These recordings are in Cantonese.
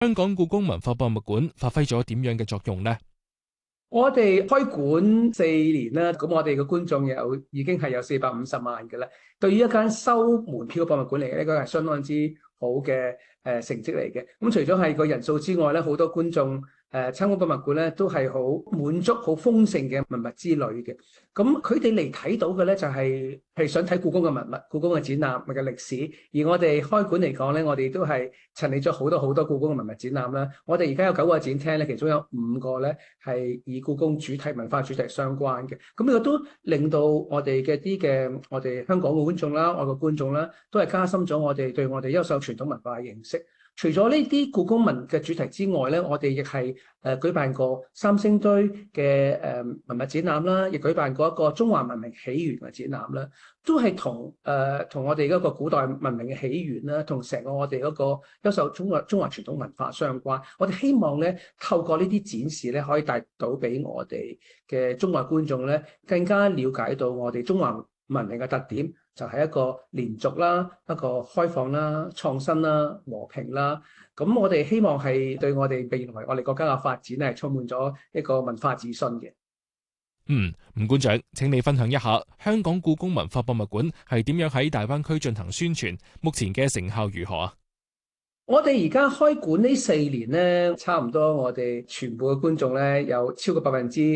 香港故宮文化博物館發揮咗點樣嘅作用呢？ 我哋開館4年啦，咁我哋嘅觀眾已經係有450萬嘅啦。對於一間收門票嘅博物館嚟嘅，呢個係相當之好嘅成績嚟嘅。咁除咗係個人數之外咧，好多觀眾參觀博物館咧都係好滿足、好豐盛嘅文物之旅嘅。咁佢哋嚟睇到嘅咧就係想睇故宮嘅文物、故宮嘅展覽嘅歷史。而我哋開館嚟講咧，我哋都係陳列咗好多好多故宮嘅文物展覽啦。我哋而家有9個展廳咧，其中有5個咧係以故宮主題、文化主題相關嘅。咁呢個都令到我哋我哋香港嘅觀眾啦、外國觀眾啦，都係加深咗我哋對我哋優秀傳統文化嘅認識。除咗呢啲故宮文嘅主題之外咧，我哋亦係舉辦過三星堆嘅文物展覽啦，亦舉辦過一個中華文明起源嘅展覽啦，都係同我哋嗰個古代文明嘅起源啦，同成個我哋嗰個優秀中華傳統文化相關。我哋希望咧透過呢啲展示咧，可以帶到俾我哋嘅中外觀眾咧，更加了解到我哋中華文明嘅特點。就係一個連續啦，一個開放啦、創新啦、和平啦。咁我哋希望係對我哋未來我哋國家嘅發展係充滿咗一個文化自信嘅。 吳館長，請你分享一下香港故宮文化博物館係點樣喺大灣區進行宣傳，目前嘅成效如何啊？ 我哋而家開館呢4年咧，差唔多我哋全部嘅觀眾咧，有超過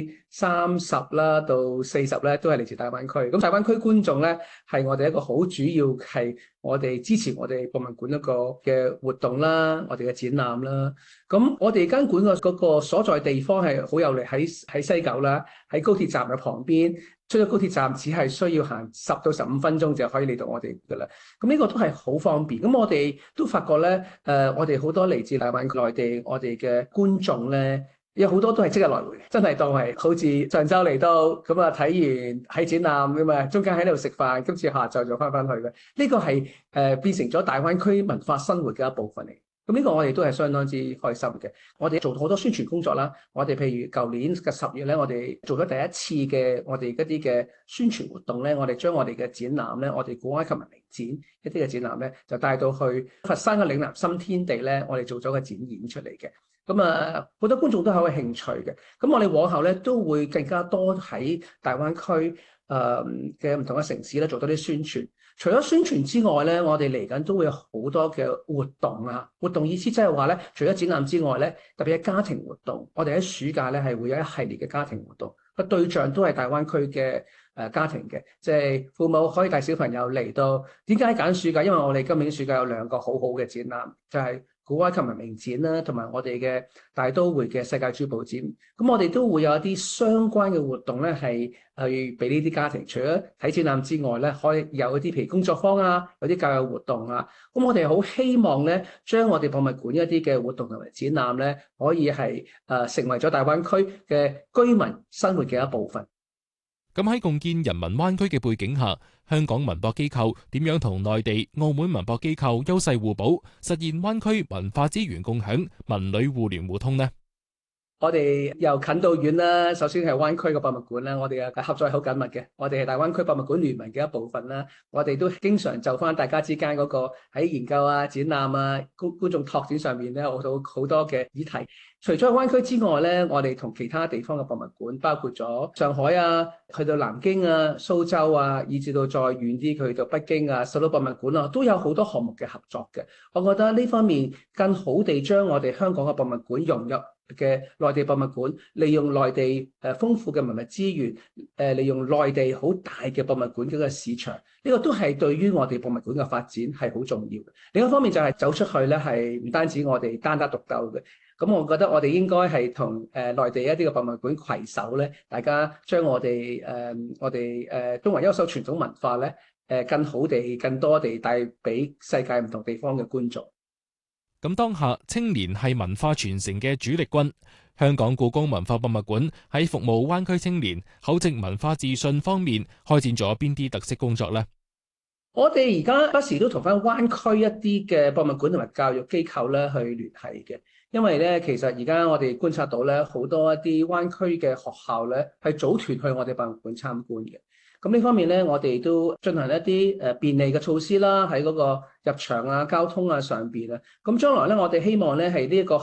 30%啦到40%咧，都係嚟自大灣區。咁大灣區觀眾咧，係我哋一個好主要係我哋支持我哋博物館一個嘅活動啦，我哋嘅展覽啦。咁我哋間館嘅嗰個所在地方係好有利，喺西九啦，喺高鐵站嘅旁邊。出咗高鐵站，只係需要行10到15分鐘就可以嚟到我哋噶啦。咁呢個都係好方便。咁我哋都發覺咧，我哋好多嚟自大灣區內地，我哋嘅觀眾咧，有好多都係即日來回，真係當係好似上晝嚟到咁啊，睇完喺展覽咁啊，中間喺度食飯，今次下晝就翻去嘅。呢個係變成咗大灣區文化生活嘅一部分嚟。咁呢個我哋都係相當之開心嘅。我哋做好多宣傳工作啦。我哋譬如舊年嘅10月咧，我哋做咗第一次嘅我哋一啲嘅宣傳活動咧，我哋將我哋嘅展覽咧，我哋古埃及文明展一啲嘅展覽咧，就帶到去佛山嘅嶺南新天地咧，我哋做咗個展演出嚟嘅。咁啊，好多觀眾都好有興趣嘅。咁我哋往後咧都會更加多喺大灣區嘅唔同嘅城市咧做多啲宣傳。除咗宣傳之外咧，我哋嚟緊都會有好多嘅活動啊！活動意思即係話咧，除咗展覽之外咧，特別係家庭活動，我哋喺暑假咧係會有一系列嘅家庭活動，個對象都係大灣區嘅家庭嘅，即係父母可以帶小朋友嚟到。點解揀暑假？因為我哋今年暑假有2個好好嘅展覽，就係古埃及文明展啦，同埋我哋嘅大都會嘅世界珠寶展。咁我哋都會有一啲相關嘅活動咧，係去俾呢啲家庭，除咗睇展覽之外咧，可以有一啲譬如工作坊啊，有啲教育活動啊。咁我哋好希望咧，將我哋博物館一啲嘅活動同埋展覽咧，可以係成為咗大灣區嘅居民生活嘅一部分。 咁喺共建人民灣區嘅背景下，香港文博機構點樣同內地、澳門文博機構優勢互補，實現灣區文化資源共享、文旅互聯互通呢？ 我哋由近到遠啦，首先係灣區嘅博物館啦，我哋嘅合作係好緊密嘅。我哋係大灣區博物館聯盟嘅一部分啦，我哋都經常就翻大家之間嗰個喺研究啊、展覽啊、觀眾拓展上面咧，好多嘅議題。除咗灣區之外咧，我哋同其他地方嘅博物館，包括咗上海啊、去到南京啊、蘇州啊，以至到再遠啲去到北京啊、首都博物館啊，都有好多項目嘅合作嘅。我覺得呢方面更好地將我哋香港嘅博物館融入嘅內地博物館，利用內地豐富嘅文物資源，利用內地好大嘅博物館嘅市場，呢個都係對於我哋博物館嘅發展係好重要嘅。另一方面就係走出去咧，係唔單止我哋單打獨鬥嘅。咁我覺得我哋應該係同內地一啲嘅博物館攜手咧，大家將我哋中華優秀傳統文化咧更好地、更多地帶俾世界唔同地方嘅觀眾。 咁當下青年係文化傳承嘅主力軍，香港故宮文化博物館喺服務灣區青年厚植文化自信方面開展咗邊啲特色工作呢？ 我哋而家不時都同翻灣區一啲嘅博物館同埋教育機構咧去聯繫嘅，因為咧其實而家我哋觀察到咧好多一啲灣區嘅學校咧係組團去我哋博物館參觀嘅。 咁呢方面咧，我哋都進行一啲便利嘅措施啦，喺嗰個入場啊、交通啊上邊啊。咁將來咧，我哋希望咧係呢一個